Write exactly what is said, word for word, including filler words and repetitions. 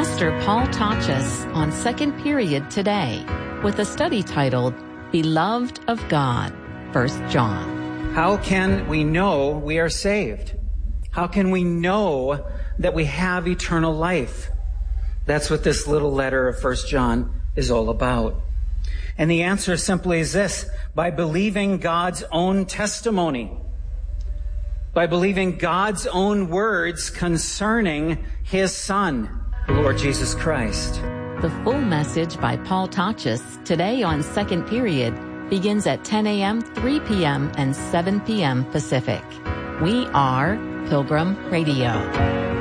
Pastor Paul Tachis on Second Period today with a study titled, Beloved of God, First John. How can we know we are saved? How can we know that we have eternal life? That's what this little letter of First John is all about. And the answer simply is this: by believing God's own testimony, by believing God's own words concerning His Son, the Lord Jesus Christ. The full message by Paul Tachis today on Second Period begins at ten a.m., three p.m., and seven p.m. Pacific. We are Pilgrim Radio.